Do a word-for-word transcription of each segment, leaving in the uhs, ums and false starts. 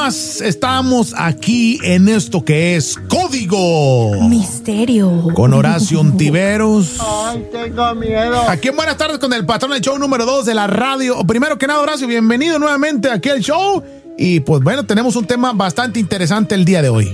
más estamos aquí en esto que es Código Misterio con Horacio Ontiveros. Ay, tengo miedo. Aquí en Buenas Tardes con el patrón del show número dos de la radio. Primero que nada, Horacio, bienvenido nuevamente aquí al show. Y pues bueno, tenemos un tema bastante interesante el día de hoy.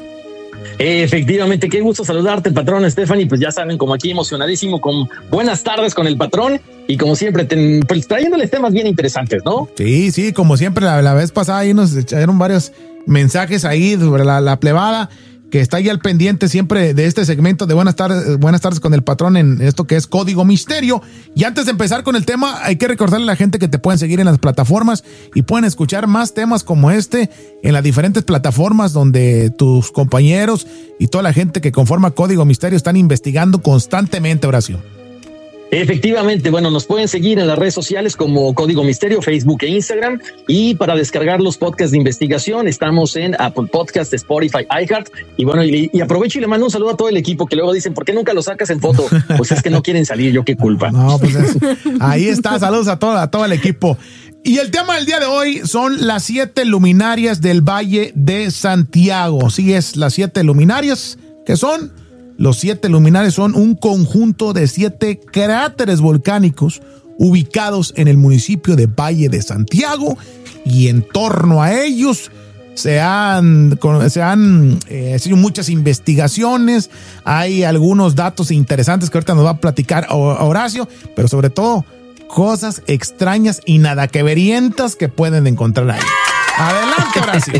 Efectivamente, qué gusto saludarte, patrón Stephanie. Pues ya saben, como aquí emocionadísimo con Buenas Tardes con el patrón y como siempre ten, pues trayéndoles temas bien interesantes, ¿no? Sí, sí, como siempre la, la vez pasada ahí nos echaron varios mensajes ahí sobre la, la plebada que está ahí al pendiente siempre de este segmento de Buenas Tardes, Buenas Tardes con el patrón en esto que es Código Misterio. Y antes de empezar con el tema, hay que recordarle a la gente que te pueden seguir en las plataformas y pueden escuchar más temas como este en las diferentes plataformas donde tus compañeros y toda la gente que conforma Código Misterio están investigando constantemente, Horacio. Efectivamente, bueno, nos pueden seguir en las redes sociales como Código Misterio, Facebook e Instagram, y para descargar los podcasts de investigación estamos en Apple Podcasts, Spotify, iHeart, y bueno, y, y aprovecho y le mando un saludo a todo el equipo que luego dicen, ¿por qué nunca lo sacas en foto? Pues es que no quieren salir, yo qué culpa. No, pues es, ahí está, saludos a todo, a todo el equipo. Y el tema del día de hoy son las siete luminarias del Valle de Santiago. Sí, es las siete luminarias que son... Los siete luminares son un conjunto de siete cráteres volcánicos ubicados en el municipio de Valle de Santiago, y en torno a ellos se han, se han eh, hecho muchas investigaciones. Hay algunos datos interesantes que ahorita nos va a platicar Horacio, pero sobre todo cosas extrañas y nada que verientas que pueden encontrar ahí. Adelante, Horacio.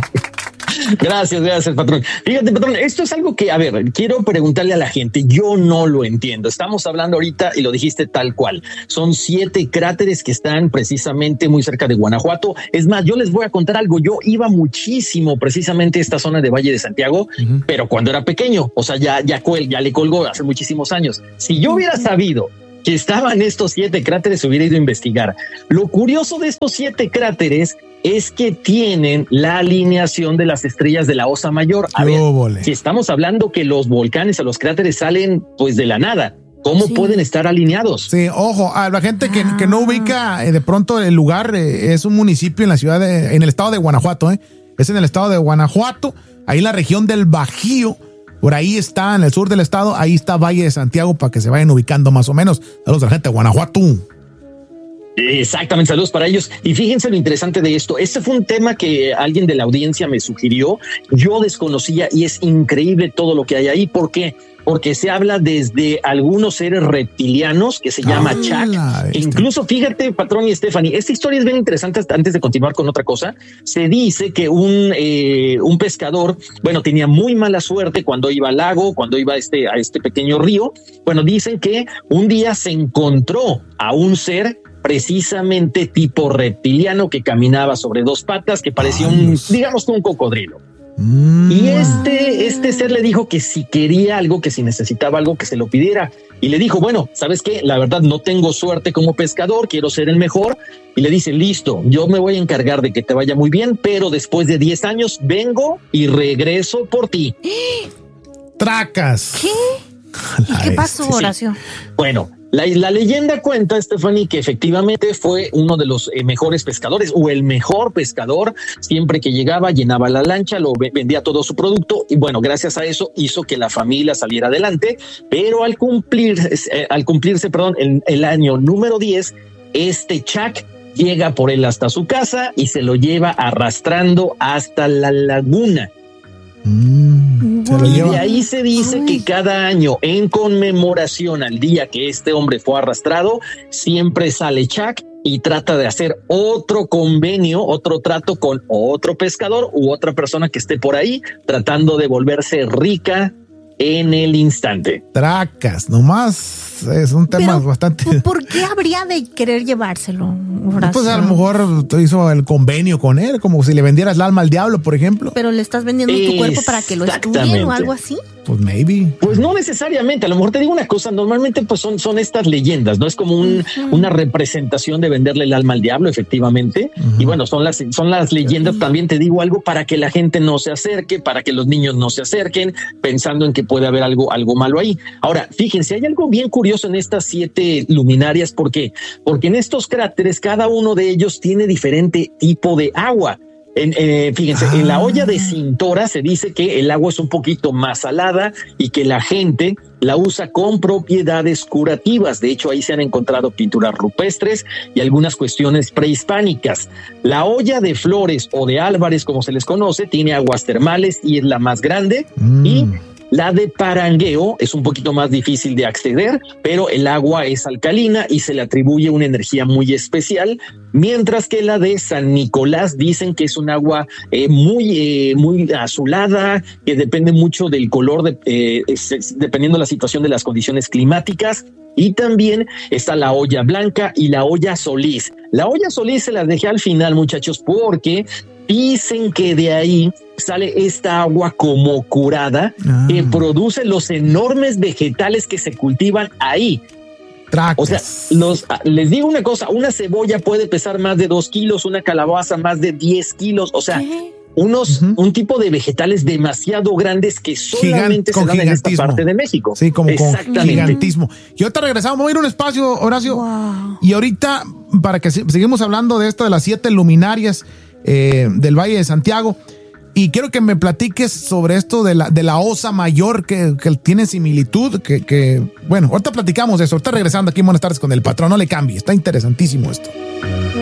Gracias, gracias, patrón. Fíjate, patrón, esto es algo que, a ver, quiero preguntarle a la gente, yo no lo entiendo. Estamos hablando ahorita, y lo dijiste tal cual, son siete cráteres que están precisamente muy cerca de Guanajuato. Es más, yo les voy a contar algo, yo iba muchísimo precisamente a esta zona de Valle de Santiago, uh-huh. pero cuando era pequeño, o sea, ya, ya, ya le colgó hace muchísimos años. Si yo hubiera sabido que estaban estos siete cráteres, hubiera ido a investigar. Lo curioso de estos siete cráteres es que tienen la alineación de las estrellas de la Osa Mayor. A ver, vole. Si estamos hablando que los volcanes o los cráteres salen pues de la nada, ¿cómo sí. pueden estar alineados? Sí, ojo, a la gente que, ah. que no ubica eh, de pronto el lugar, eh, es un municipio en la ciudad de, en el estado de Guanajuato, eh. es en el estado de Guanajuato, ahí en la región del Bajío. Por ahí está, en el sur del estado, ahí está Valle de Santiago, para que se vayan ubicando más o menos. Saludos a la gente de Guanajuato. Exactamente, saludos para ellos. Y fíjense lo interesante de esto. Este fue un tema que alguien de la audiencia me sugirió. Yo desconocía y es increíble todo lo que hay ahí. ¿Por qué? Porque se habla desde algunos seres reptilianos que se llama ah, Chak. Incluso, fíjate, patrón y Stephanie, esta historia es bien interesante. Antes de continuar con otra cosa, se dice que un, eh, un pescador, bueno, tenía muy mala suerte cuando iba al lago, cuando iba a este, a este pequeño río. Bueno, dicen que un día se encontró a un ser precisamente tipo reptiliano que caminaba sobre dos patas, que parecía un, digamos que un cocodrilo. Mm. Y este, este ser le dijo que si quería algo, que si necesitaba algo, que se lo pidiera. Y le dijo, bueno, ¿sabes qué? La verdad no tengo suerte como pescador, quiero ser el mejor. Y le dice, listo, yo me voy a encargar de que te vaya muy bien, pero después de diez años vengo y regreso por ti. Tracas. ¿Qué? ¿Y qué pasó, Horacio? Sí. Bueno, La, la leyenda cuenta, Stephanie, que efectivamente fue uno de los eh, mejores pescadores o el mejor pescador. Siempre que llegaba, llenaba la lancha, lo vendía todo su producto y bueno, gracias a eso hizo que la familia saliera adelante. Pero al cumplir, eh, al cumplirse, perdón, el, el año número diez, este Chak llega por él hasta su casa y se lo lleva arrastrando hasta la laguna. Mm, y de ahí se dice Ay. que cada año, en conmemoración al día que este hombre fue arrastrado, siempre sale Chak y trata de hacer otro convenio, otro trato con otro pescador u otra persona que esté por ahí, tratando de volverse rica en el instante. Tracas, nomás es un tema Pero, bastante. ¿por qué habría de querer llevárselo, Horacio? Pues a lo mejor hizo el convenio con él, como si le vendieras el alma al diablo, por ejemplo. Pero le estás vendiendo tu cuerpo para que lo estudien o algo así. Pues maybe. Pues no necesariamente. A lo mejor te digo una cosa. Normalmente, pues son, son estas leyendas, no es como un, uh-huh. una representación de venderle el alma al diablo, efectivamente. Uh-huh. Y bueno, son las, son las leyendas. Uh-huh. También te digo algo para que la gente no se acerque, para que los niños no se acerquen, pensando en que puede haber algo, algo malo ahí. Ahora, fíjense, hay algo bien curioso en estas siete luminarias. ¿Por qué? Porque en estos cráteres, cada uno de ellos tiene diferente tipo de agua. En, eh, fíjense, ah. en la olla de Cintora se dice que el agua es un poquito más salada y que la gente la usa con propiedades curativas. De hecho, ahí se han encontrado pinturas rupestres y algunas cuestiones prehispánicas. La olla de Flores o de Álvarez, como se les conoce, tiene aguas termales y es la más grande. Mm. Y la de Parangueo es un poquito más difícil de acceder, pero el agua es alcalina y se le atribuye una energía muy especial, mientras que la de San Nicolás dicen que es un agua eh, muy, eh, muy azulada, que depende mucho del color, de, eh, es, es, dependiendo de la situación de las condiciones climáticas. Y también está la olla blanca y la olla Solís. La olla Solís se las dejé al final, muchachos, porque dicen que de ahí sale esta agua como curada ah. que produce los enormes vegetales que se cultivan ahí. Tracas. O sea, los, les digo una cosa, una cebolla puede pesar más de dos kilos, una calabaza más de diez kilos, o sea, ¿qué? Unos, uh-huh. un tipo de vegetales demasiado grandes que solamente Gigant, se dan en esta parte de México. Sí, como con gigantismo. Y ahorita regresamos, vamos a ir a un espacio, Horacio. Wow. Y ahorita, para que seguimos hablando de esto de las siete luminarias eh, del Valle de Santiago, y quiero que me platiques sobre esto de la, de la Osa Mayor, que, que tiene similitud, que, que, bueno, ahorita platicamos de eso. Ahorita regresando aquí en Buenas Tardes con el Patrón, no le cambie, está interesantísimo esto.